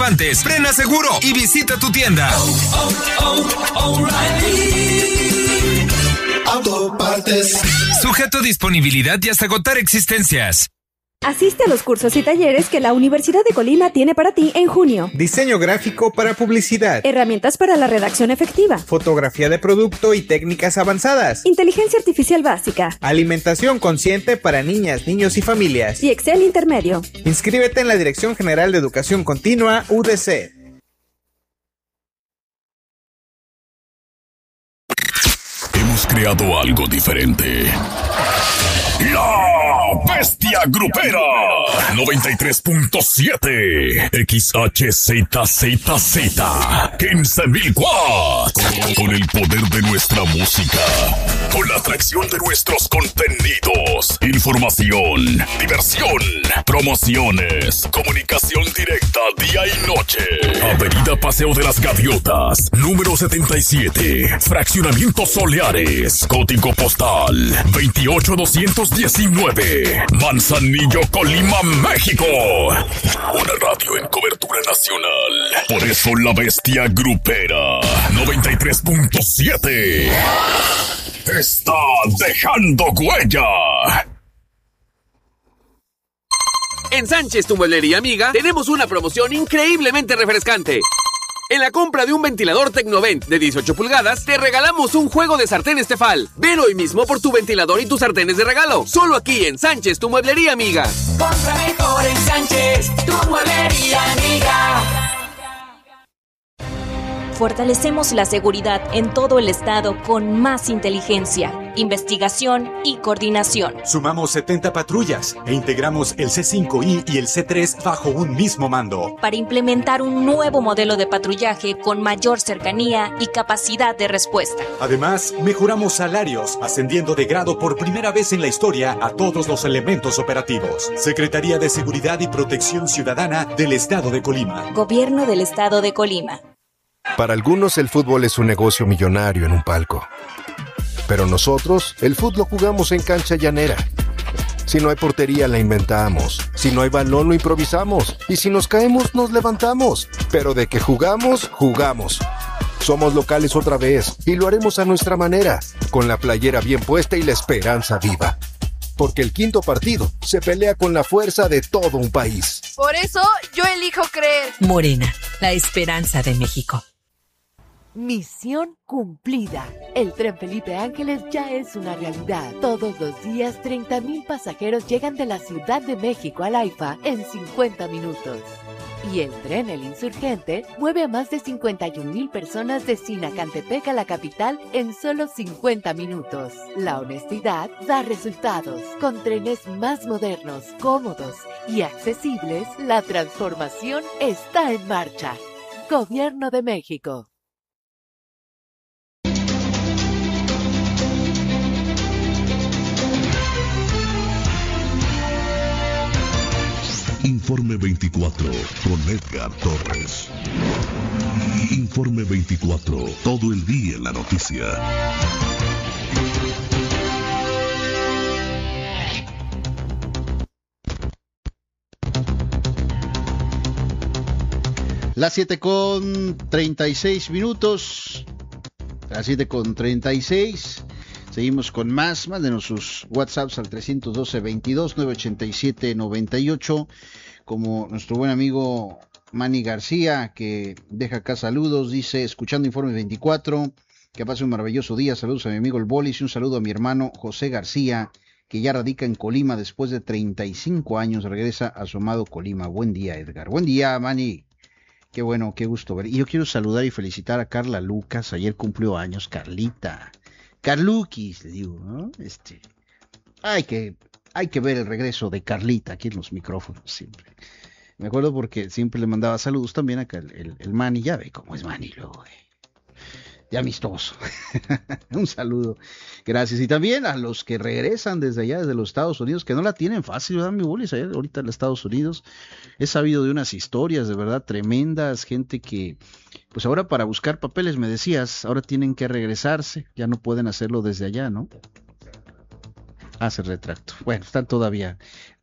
guantes, frena seguro y visita tu tienda. O'Reilly Auto Partes. Sujeto a disponibilidad y hasta agotar existencias. Asiste a los cursos y talleres que la Universidad de Colima tiene para ti en junio. Diseño gráfico para publicidad. Herramientas para la redacción efectiva. Fotografía de producto y técnicas avanzadas. Inteligencia artificial básica. Alimentación consciente para niñas, niños y familias. Y Excel intermedio. Inscríbete en la Dirección General de Educación Continua, UDC. Hemos creado algo diferente. La Bestia Grupera 93.7 XHZZZ 15,000 watts. Con el poder de nuestra música, con la atracción de nuestros contenidos, información, diversión, promociones, comunicación directa día y noche. Avenida Paseo de las Gaviotas, número 77, Fraccionamiento Soleares, código postal 28219, Manzanillo, Colima, México. Una radio en cobertura nacional. Por eso la Bestia Grupera 93.7 está dejando huella. En Sánchez, tu mueblería amiga, tenemos una promoción increíblemente refrescante. En la compra de un ventilador Tecnovent de 18 pulgadas, te regalamos un juego de sartenes Tefal. Ven hoy mismo por tu ventilador y tus sartenes de regalo. Solo aquí en Sánchez, tu mueblería amiga. Compra mejor en Sánchez, tu mueblería amiga. Fortalecemos la seguridad en todo el estado con más inteligencia, investigación y coordinación. Sumamos 70 patrullas e integramos el C5I y el C3 bajo un mismo mando. Para implementar un nuevo modelo de patrullaje con mayor cercanía y capacidad de respuesta. Además, mejoramos salarios, ascendiendo de grado por primera vez en la historia a todos los elementos operativos. Secretaría de Seguridad y Protección Ciudadana del Estado de Colima. Gobierno del Estado de Colima. Para algunos el fútbol es un negocio millonario en un palco. Pero nosotros, el fútbol lo jugamos en cancha llanera. Si no hay portería, la inventamos. Si no hay balón, lo improvisamos. Y si nos caemos, nos levantamos. Pero de que jugamos, jugamos. Somos locales otra vez y lo haremos a nuestra manera, con la playera bien puesta y la esperanza viva. Porque el quinto partido se pelea con la fuerza de todo un país. Por eso, yo elijo creer. Morena, la esperanza de México. Misión cumplida. El tren Felipe Ángeles ya es una realidad. Todos los días 30,000 pasajeros llegan de la Ciudad de México al AIFA en 50 minutos. Y el tren El Insurgente mueve a más de 51,000 personas de Sinacantepec a la capital en solo 50 minutos. La honestidad da resultados. Con trenes más modernos, cómodos y accesibles, la transformación está en marcha. Gobierno de México. Informe 24 con Edgar Torres. Informe 24, todo el día en la noticia. Las 7:36. Las 7:36. Seguimos con más. Mándenos sus WhatsApps al 312-22-987-98. Como nuestro buen amigo Manny García, que deja acá saludos. Dice, escuchando Informe 24, que pase un maravilloso día. Saludos a mi amigo el Bolis y un saludo a mi hermano José García, que ya radica en Colima después de 35 años. Regresa a su amado Colima. Buen día, Edgar. Buen día, Manny. Qué bueno, qué gusto ver. Y yo quiero saludar y felicitar a Carla Lucas. Ayer cumplió años, Carlita. Carluquis, le digo, ¿no? Hay que ver el regreso de Carlita aquí en los micrófonos siempre. Me acuerdo porque siempre le mandaba saludos también acá el Manny. Ya ve cómo es Manny luego, ya amistoso. Un saludo. Gracias. Y también a los que regresan desde allá, desde los Estados Unidos, que no la tienen fácil, ¿verdad, mi Bolis? Allá ahorita en los Estados Unidos he sabido de unas historias de verdad tremendas, gente que, pues ahora para buscar papeles, me decías, ahora tienen que regresarse, ya no pueden hacerlo desde allá, ¿no? Se retracto. Bueno, están todavía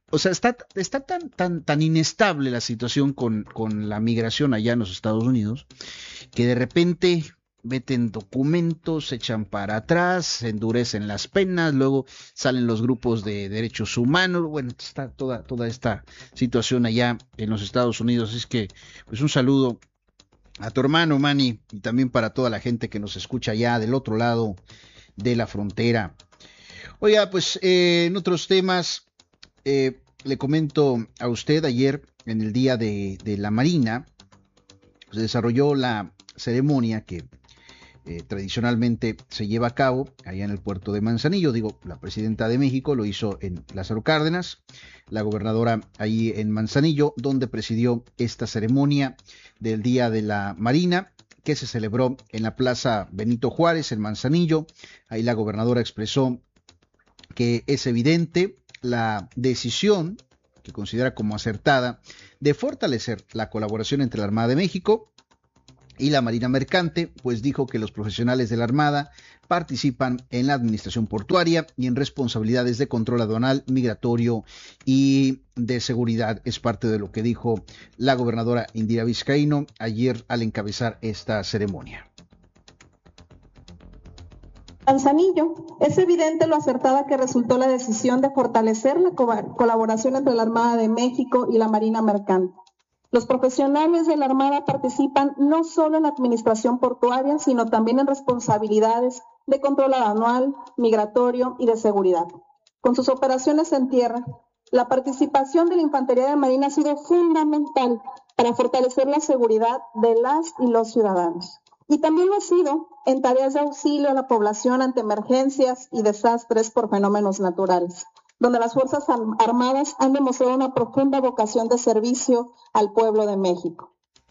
o sea, está tan inestable la situación con la migración allá en los Estados Unidos, que de repente meten documentos, se echan para atrás, se endurecen las penas, luego salen los grupos de derechos humanos. Bueno, está toda esta situación allá en los Estados Unidos. Es que, pues, un saludo a tu hermano, Manny, y también para toda la gente que nos escucha allá del otro lado de la frontera. Oiga, pues en otros temas, le comento a usted, ayer en el Día de la Marina, se desarrolló la ceremonia que tradicionalmente se lleva a cabo allá en el puerto de Manzanillo. Digo, la presidenta de México lo hizo en Lázaro Cárdenas, la gobernadora ahí en Manzanillo, donde presidió esta ceremonia del Día de la Marina, que se celebró en la Plaza Benito Juárez, en Manzanillo. Ahí la gobernadora expresó que es evidente la decisión, que considera como acertada, de fortalecer la colaboración entre la Armada de México y la Marina Mercante, pues dijo que los profesionales de la Armada participan en la administración portuaria y en responsabilidades de control aduanal, migratorio y de seguridad. Es parte de lo que dijo la gobernadora Indira Vizcaíno ayer al encabezar esta ceremonia. Manzanillo, es evidente lo acertada que resultó la decisión de fortalecer la colaboración entre la Armada de México y la Marina Mercante. Los profesionales de la Armada participan no solo en la administración portuaria, sino también en responsabilidades de control aduanal, migratorio y de seguridad. Con sus operaciones en tierra, la participación de la Infantería de Marina ha sido fundamental para fortalecer la seguridad de las y los ciudadanos. Y también lo ha sido en tareas de auxilio a la población ante emergencias y desastres por fenómenos naturales, donde las Fuerzas Armadas han demostrado una profunda vocación de servicio al pueblo de México.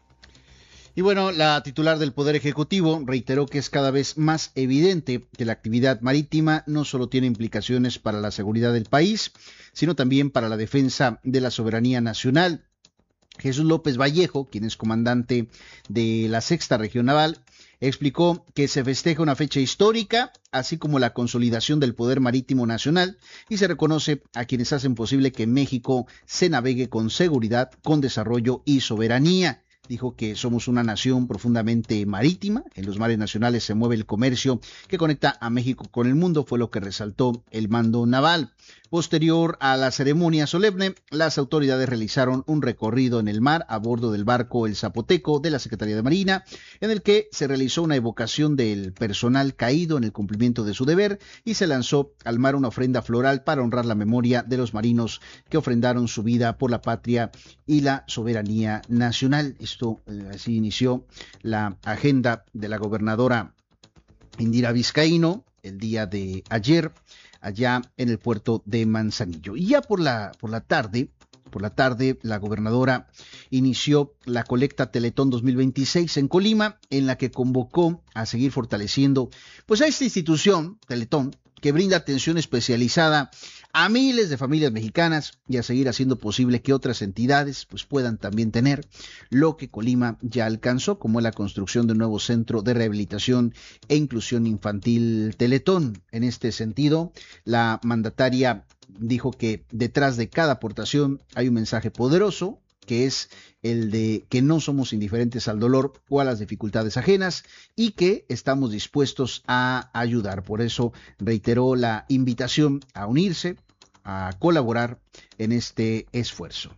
Y bueno, la titular del Poder Ejecutivo reiteró que es cada vez más evidente que la actividad marítima no solo tiene implicaciones para la seguridad del país, sino también para la defensa de la soberanía nacional. Jesús López Vallejo, quien es comandante de la Sexta Región Naval, explicó que se festeja una fecha histórica, así como la consolidación del poder marítimo nacional, y se reconoce a quienes hacen posible que México se navegue con seguridad, con desarrollo y soberanía. Dijo que somos una nación profundamente marítima, en los mares nacionales se mueve el comercio que conecta a México con el mundo, fue lo que resaltó el mando naval. Posterior a la ceremonia solemne, las autoridades realizaron un recorrido en el mar a bordo del barco El Zapoteco de la Secretaría de Marina, en el que se realizó una evocación del personal caído en el cumplimiento de su deber y se lanzó al mar una ofrenda floral para honrar la memoria de los marinos que ofrendaron su vida por la patria y la soberanía nacional. Esto así inició la agenda de la gobernadora Indira Vizcaíno el día de ayer allá en el puerto de Manzanillo. Y ya por la tarde, la gobernadora inició la colecta Teletón 2026 en Colima, en la que convocó a seguir fortaleciendo pues a esta institución, Teletón, que brinda atención especializada a miles de familias mexicanas y a seguir haciendo posible que otras entidades pues puedan también tener lo que Colima ya alcanzó, como la construcción de un nuevo centro de rehabilitación e inclusión infantil Teletón. En este sentido, la mandataria dijo que detrás de cada aportación hay un mensaje poderoso, que es el de que no somos indiferentes al dolor o a las dificultades ajenas y que estamos dispuestos a ayudar. Por eso reiteró la invitación a unirse, a colaborar en este esfuerzo.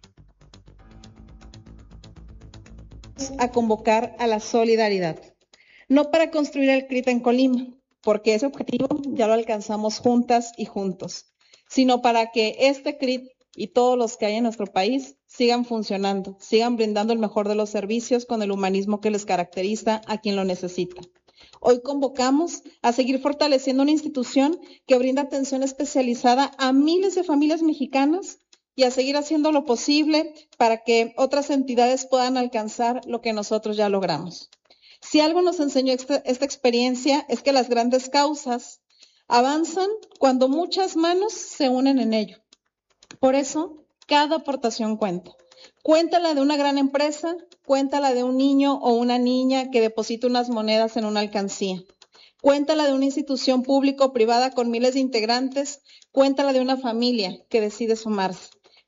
A convocar a la solidaridad, no para construir el CRIT en Colima, porque ese objetivo ya lo alcanzamos juntas y juntos, sino para que este CRIT y todos los que hay en nuestro país sigan funcionando, sigan brindando el mejor de los servicios con el humanismo que les caracteriza a quien lo necesita. Hoy convocamos a seguir fortaleciendo una institución que brinda atención especializada a miles de familias mexicanas y a seguir haciendo lo posible para que otras entidades puedan alcanzar lo que nosotros ya logramos. Si algo nos enseñó esta experiencia es que las grandes causas avanzan cuando muchas manos se unen en ello. Por eso, cada aportación cuenta. Cuenta la de una gran empresa, cuenta la de un niño o una niña que deposita unas monedas en una alcancía. Cuenta la de una institución pública o privada con miles de integrantes, cuenta la de una familia que decide sumarse.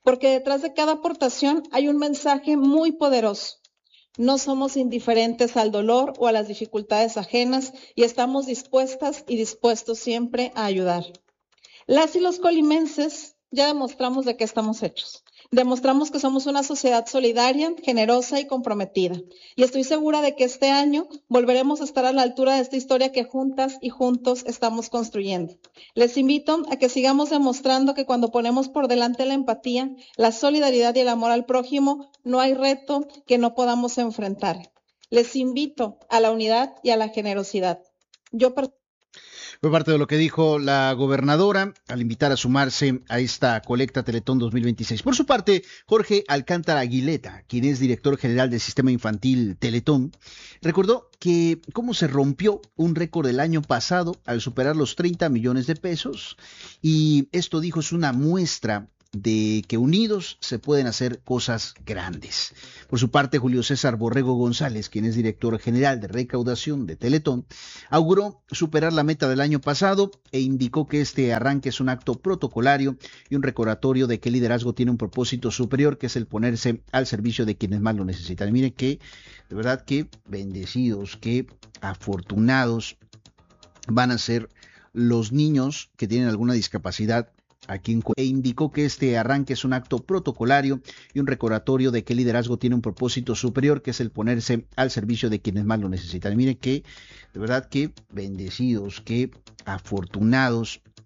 porque detrás de cada aportación hay un mensaje muy poderoso. No somos indiferentes al dolor o a las dificultades ajenas y estamos dispuestas y dispuestos siempre a ayudar. Las y los colimenses ya demostramos de qué estamos hechos. Demostramos que somos una sociedad solidaria, generosa y comprometida. Y estoy segura de que este año volveremos a estar a la altura de esta historia que juntas y juntos estamos construyendo. Les invito a que sigamos demostrando que cuando ponemos por delante la empatía, la solidaridad y el amor al prójimo, no hay reto que no podamos enfrentar. Les invito a la unidad y a la generosidad. Fue parte de lo que dijo la gobernadora al invitar a sumarse a esta colecta Teletón 2026. Por su parte, Jorge Alcántara Aguileta, quien es director general del Sistema Infantil Teletón, recordó que cómo se rompió un récord del año pasado al superar los 30 millones de pesos, y esto, dijo, es una muestra de que unidos se pueden hacer cosas grandes. Por su parte, Julio César Borrego González, quien es director general de recaudación de Teletón, auguró superar la meta del año pasado e indicó que este arranque es un acto protocolario y un recordatorio de que el liderazgo tiene un propósito superior, que es el ponerse al servicio de quienes más lo necesitan. Y miren que, de verdad, que bendecidos, que afortunados van a ser los niños que tienen alguna discapacidad aquí en Coahuila, e indicó que este arranque es un acto protocolario y un recordatorio de que el liderazgo tiene un propósito superior, que es el ponerse al servicio de quienes más lo necesitan. Y miren que, de verdad, que bendecidos, que afortunados